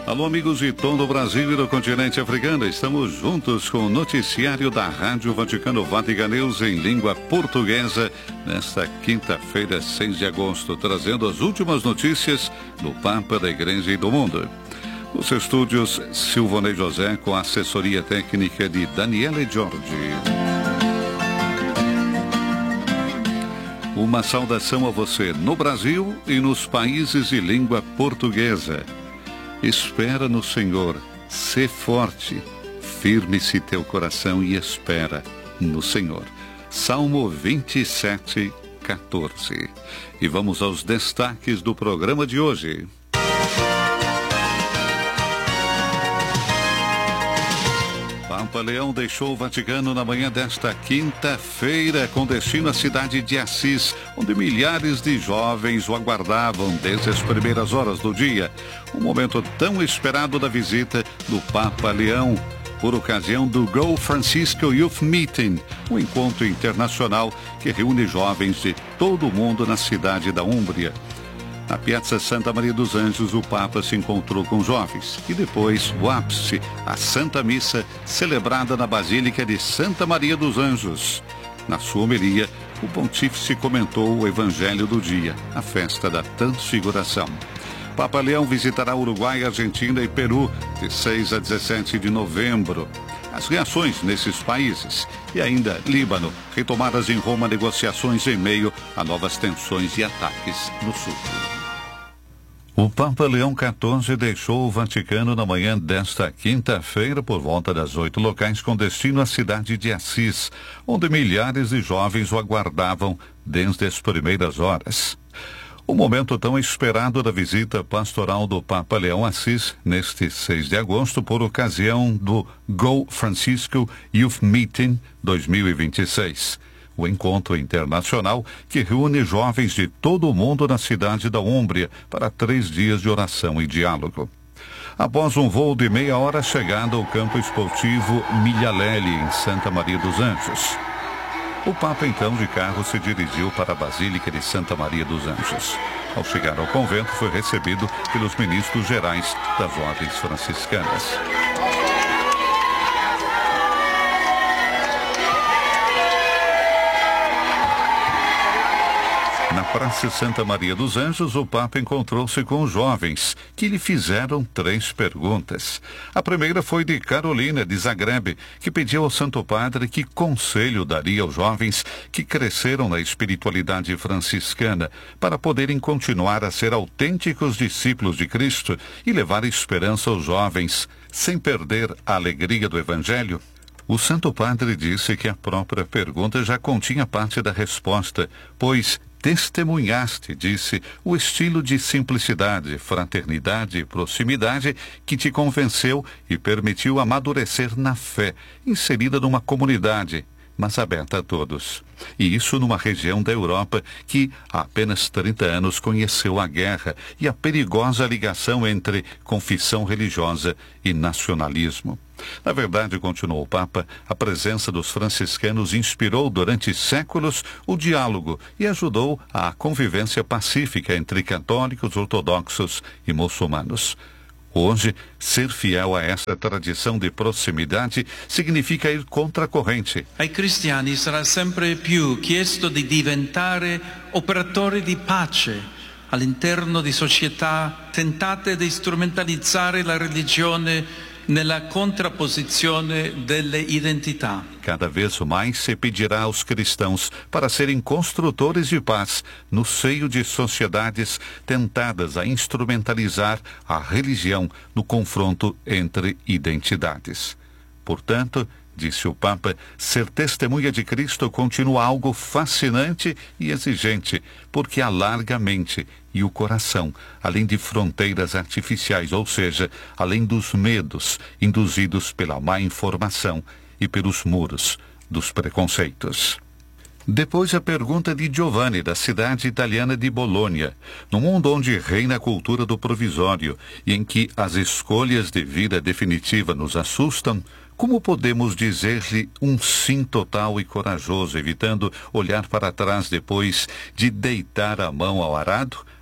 Alô, amigos de todo o Brasil e do continente africano. Estamos juntos com o noticiário da Rádio Vaticano Vatican News em língua portuguesa nesta quinta-feira, 6 de agosto, trazendo as últimas notícias do Papa, da Igreja e do mundo. Nos estúdios, Silvonei José com a assessoria técnica de Daniele Giorgi. Uma saudação a você no Brasil e nos países de língua portuguesa. Espera no Senhor, sê forte, firme-se teu coração e espera no Senhor. Salmo 27, 14. E vamos aos destaques do programa de hoje. Papa Leão deixou o Vaticano na manhã desta quinta-feira com destino à cidade de Assis, onde milhares de jovens o aguardavam desde as primeiras horas do dia. Um momento tão esperado da visita do Papa Leão, por ocasião do Go Francisco Youth Meeting, um encontro internacional que reúne jovens de todo o mundo na cidade da Úmbria. Na Piazza Santa Maria dos Anjos, o Papa se encontrou com jovens e depois o ápice, a Santa Missa, celebrada na Basílica de Santa Maria dos Anjos. Na sua homilia, o pontífice comentou o Evangelho do dia, a festa da Transfiguração. Papa Leão visitará Uruguai, Argentina e Peru de 6 a 17 de novembro. As reações nesses países e ainda Líbano, retomadas em Roma negociações em meio a novas tensões e ataques no sul. O Papa Leão XIV deixou o Vaticano na manhã desta quinta-feira por volta das 8 locais com destino à cidade de Assis, onde milhares de jovens o aguardavam desde as primeiras horas. O momento tão esperado da visita pastoral do Papa Leão Assis, neste 6 de agosto, por ocasião do Go Francisco Youth Meeting 2026. O encontro internacional que reúne jovens de todo o mundo na cidade da Úmbria para 3 dias de oração e diálogo. Após um voo de meia hora, chegada ao campo esportivo Milhaleli, em Santa Maria dos Anjos. O Papa, então, de carro, se dirigiu para a Basílica de Santa Maria dos Anjos. Ao chegar ao convento, foi recebido pelos ministros gerais das ordens franciscanas. Na Praça Santa Maria dos Anjos, o Papa encontrou-se com jovens que lhe fizeram 3 perguntas. A primeira foi de Carolina, de Zagreb, que pediu ao Santo Padre que conselho daria aos jovens que cresceram na espiritualidade franciscana para poderem continuar a ser autênticos discípulos de Cristo e levar esperança aos jovens, sem perder a alegria do Evangelho. O Santo Padre disse que a própria pergunta já continha parte da resposta, pois testemunhaste, disse, o estilo de simplicidade, fraternidade e proximidade que te convenceu e permitiu amadurecer na fé, inserida numa comunidade, mas aberta a todos. E isso numa região da Europa que, há apenas 30 anos, conheceu a guerra e a perigosa ligação entre confissão religiosa e nacionalismo. Na verdade, continuou o Papa, a presença dos franciscanos inspirou durante séculos o diálogo e ajudou à convivência pacífica entre católicos, ortodoxos e muçulmanos. Hoje, ser fiel a essa tradição de proximidade significa ir contra a corrente. Ai cristiani sarà sempre più chiesto di diventare operatori di pace all'interno di società tentate di strumentalizzare la religione nella contrapposizione delle identità. Cada vez mais se pedirá aos cristãos para serem construtores de paz no seio de sociedades tentadas a instrumentalizar a religião no confronto entre identidades. Portanto, disse o Papa, ser testemunha de Cristo continua algo fascinante e exigente, porque alarga a mente e o coração, além de fronteiras artificiais, ou seja, além dos medos induzidos pela má informação e pelos muros dos preconceitos. Depois a pergunta de Giovanni, da cidade italiana de Bolonha. No mundo onde reina a cultura do provisório e em que as escolhas de vida definitiva nos assustam, como podemos dizer-lhe um sim total e corajoso, evitando olhar para trás depois de deitar a mão ao arado?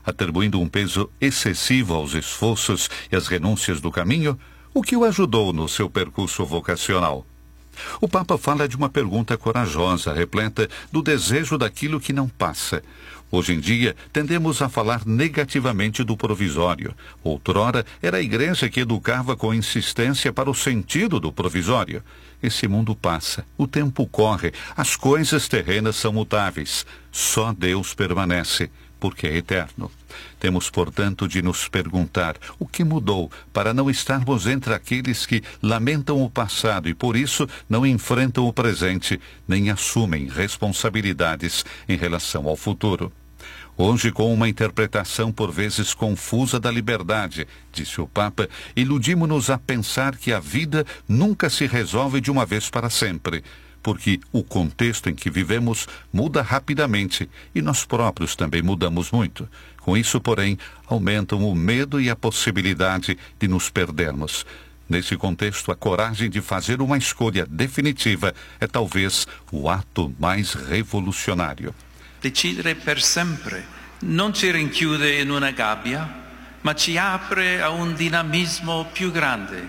atribuindo um peso excessivo aos esforços e às renúncias do caminho, o que o ajudou no seu percurso vocacional. O Papa fala de uma pergunta corajosa, repleta do desejo daquilo que não passa. Hoje em dia, tendemos a falar negativamente do provisório. Outrora, era a igreja que educava com insistência para o sentido do provisório. Esse mundo passa, o tempo corre, as coisas terrenas são mutáveis. Só Deus permanece, porque é eterno. Temos, portanto, de nos perguntar o que mudou para não estarmos entre aqueles que lamentam o passado e, por isso, não enfrentam o presente, nem assumem responsabilidades em relação ao futuro. Hoje, com uma interpretação por vezes confusa da liberdade, disse o Papa, iludimos-nos a pensar que a vida nunca se resolve de uma vez para sempre, porque o contexto em que vivemos muda rapidamente e nós próprios também mudamos muito. Com isso, porém, aumentam o medo e a possibilidade de nos perdermos. Nesse contexto, a coragem de fazer uma escolha definitiva é talvez o ato mais revolucionário. Decidere per sempre non ci rinchiude in una gabbia, ma ci apre a un dinamismo più grande.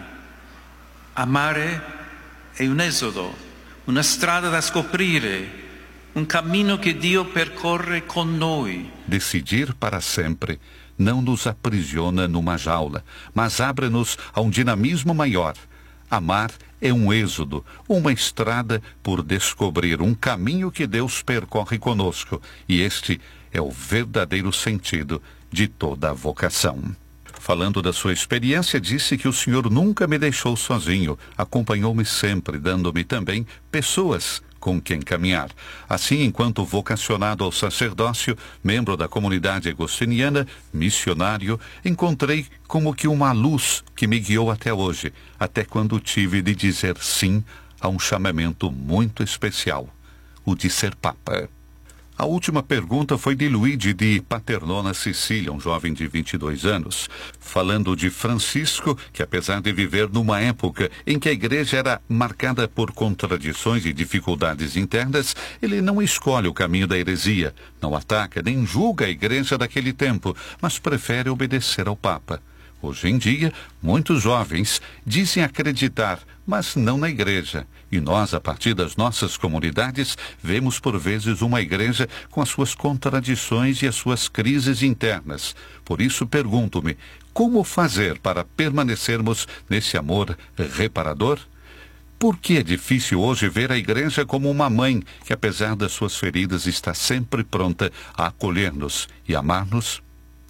Amare è un esodo, una strada da scoprire, un cammino che Dio percorre con noi. Decidir para sempre não nos aprisiona numa jaula, mas abre-nos a um dinamismo maior. Amar é um êxodo, uma estrada por descobrir, um caminho que Deus percorre conosco. E este é o verdadeiro sentido de toda a vocação. Falando da sua experiência, disse que o Senhor nunca me deixou sozinho, acompanhou-me sempre, dando-me também pessoas com quem caminhar. Assim, enquanto vocacionado ao sacerdócio, membro da comunidade agostiniana, missionário, encontrei como que uma luz que me guiou até hoje, até quando tive de dizer sim a um chamamento muito especial, o de ser Papa. A última pergunta foi de Luigi de Paternò, na Sicília, um jovem de 22 anos, falando de Francisco, que apesar de viver numa época em que a igreja era marcada por contradições e dificuldades internas, ele não escolhe o caminho da heresia, não ataca nem julga a igreja daquele tempo, mas prefere obedecer ao Papa. Hoje em dia, muitos jovens dizem acreditar, mas não na igreja. E nós, a partir das nossas comunidades, vemos por vezes uma igreja com as suas contradições e as suas crises internas. Por isso pergunto-me, como fazer para permanecermos nesse amor reparador? Por que é difícil hoje ver a igreja como uma mãe que, apesar das suas feridas, está sempre pronta a acolher-nos e amar-nos?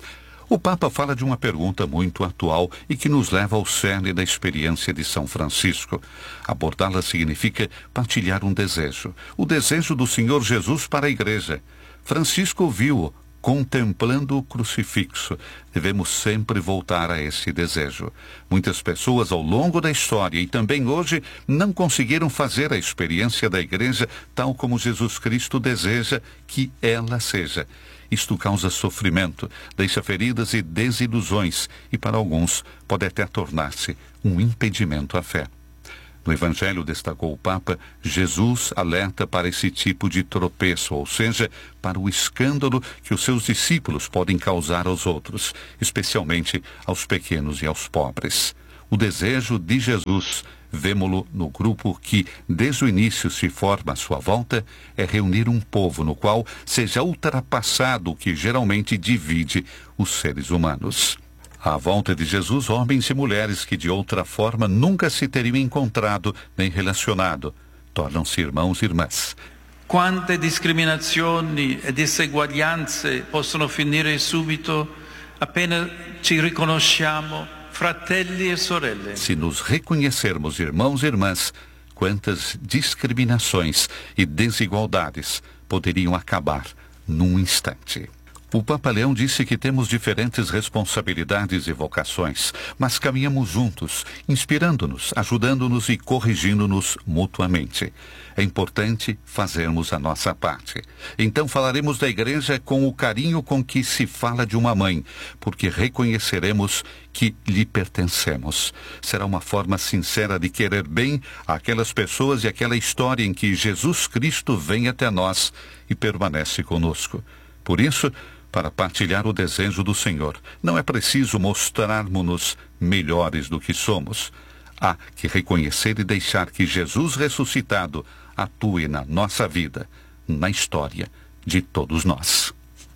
O Papa fala de uma pergunta muito atual e que nos leva ao cerne da experiência de São Francisco. Abordá-la significa partilhar um desejo, o desejo do Senhor Jesus para a igreja. Francisco viu-o contemplando o crucifixo. Devemos sempre voltar a esse desejo. Muitas pessoas ao longo da história e também hoje não conseguiram fazer a experiência da igreja tal como Jesus Cristo deseja que ela seja. Isto causa sofrimento, deixa feridas e desilusões e, para alguns, pode até tornar-se um impedimento à fé. No Evangelho, destacou o Papa, Jesus alerta para esse tipo de tropeço, ou seja, para o escândalo que os seus discípulos podem causar aos outros, especialmente aos pequenos e aos pobres. O desejo de Jesus, vemo-lo no grupo que, desde o início, se forma à sua volta, é reunir um povo no qual seja ultrapassado o que geralmente divide os seres humanos. À volta de Jesus, homens e mulheres que de outra forma nunca se teriam encontrado nem relacionado, tornam-se irmãos e irmãs. Quante discriminazioni e diseguaglianze possono finire subito appena ci riconosciamo fratelli e sorelle. Se nos reconhecermos irmãos e irmãs, quantas discriminações e desigualdades poderiam acabar num instante. O Papa Leão disse que temos diferentes responsabilidades e vocações, mas caminhamos juntos, inspirando-nos, ajudando-nos e corrigindo-nos mutuamente. É importante fazermos a nossa parte. Então falaremos da igreja com o carinho com que se fala de uma mãe, porque reconheceremos que lhe pertencemos. Será uma forma sincera de querer bem àquelas pessoas e aquela história em que Jesus Cristo vem até nós e permanece conosco. Por isso, para partilhar o desejo do Senhor. Não é preciso mostrarmos-nos melhores do que somos. Há que reconhecer e deixar que Jesus ressuscitado atue na nossa vida, na história de todos nós.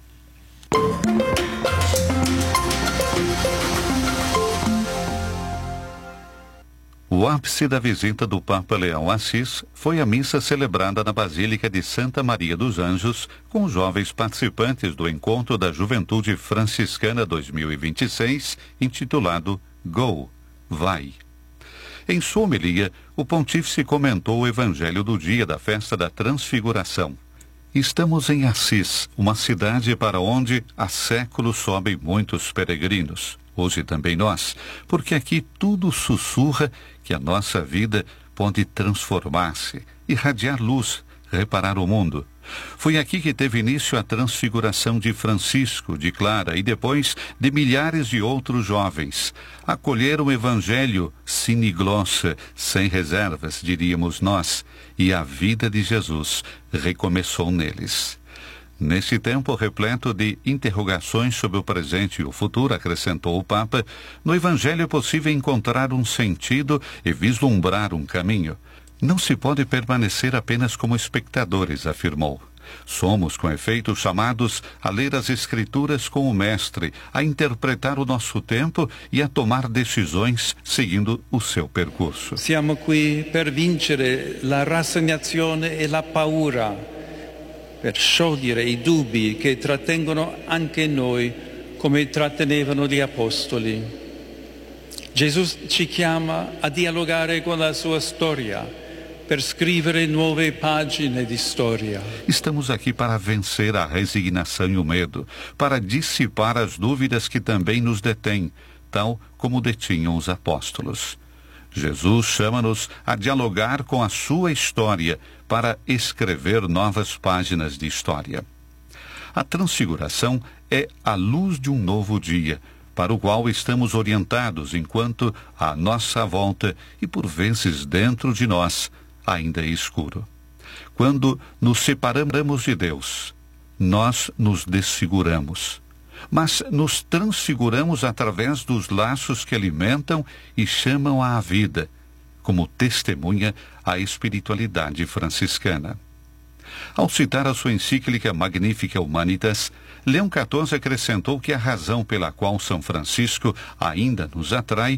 O ápice da visita do Papa Leão Assis foi a missa celebrada na Basílica de Santa Maria dos Anjos com os jovens participantes do Encontro da Juventude Franciscana 2026, intitulado Go, Vai. Em sua homilia, o pontífice comentou o evangelho do dia da festa da Transfiguração. Estamos em Assis, uma cidade para onde há séculos sobem muitos peregrinos. Hoje também nós, porque aqui tudo sussurra que a nossa vida pode transformar-se, irradiar luz, reparar o mundo. Foi aqui que teve início a transfiguração de Francisco, de Clara e depois de milhares de outros jovens. Acolheram o evangelho sine glossa, sem reservas, diríamos nós, e a vida de Jesus recomeçou neles. Nesse tempo repleto de interrogações sobre o presente e o futuro, acrescentou o Papa, no Evangelho é possível encontrar um sentido e vislumbrar um caminho. Não se pode permanecer apenas como espectadores, afirmou. Somos, com efeito, chamados a ler as Escrituras com o Mestre, a interpretar o nosso tempo e a tomar decisões seguindo o seu percurso. Siamo qui per vincere la rassegnazione e la paura, per sciogliere i dubbi che trattengono anche noi come trattenevano gli apostoli. Gesù ci chiama a dialogare con la sua storia, per scrivere nuove pagine di storia. Estamos aqui para vencer a resignação e o medo, para dissipar as dúvidas que também nos detêm, tal como detinham os apóstolos. Jesus chama-nos a dialogar com a sua história para escrever novas páginas de história. A transfiguração é a luz de um novo dia, para o qual estamos orientados enquanto à nossa volta e por vezes dentro de nós ainda é escuro. Quando nos separamos de Deus, nós nos desfiguramos. Mas nos transfiguramos através dos laços que alimentam e chamam à vida, como testemunha a espiritualidade franciscana. Ao citar a sua encíclica Magnifica Humanitas, Leão XIV acrescentou que a razão pela qual São Francisco ainda nos atrai,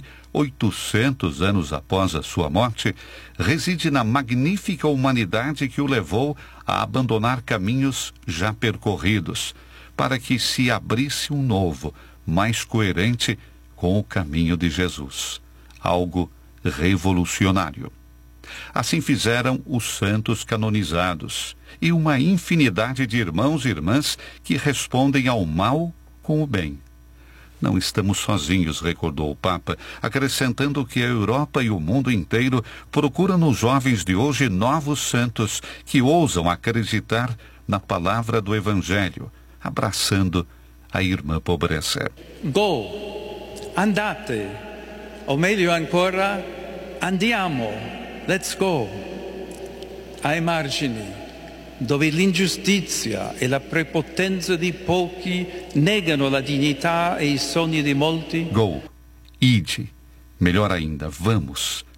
800 anos após a sua morte, reside na magnífica humanidade que o levou a abandonar caminhos já percorridos, para que se abrisse um novo, mais coerente com o caminho de Jesus. Algo revolucionário. Assim fizeram os santos canonizados e uma infinidade de irmãos e irmãs que respondem ao mal com o bem. Não estamos sozinhos, recordou o Papa, acrescentando que a Europa e o mundo inteiro procuram nos jovens de hoje novos santos que ousam acreditar na palavra do Evangelho, abraçando a irmã pobreza. Go, andate, o meglio ancora, andiamo, let's go. Ai margini, dove l'ingiustizia e la prepotenza di pochi negano la dignità e i sogni di molti. Go, ide, melhor ainda, vamos,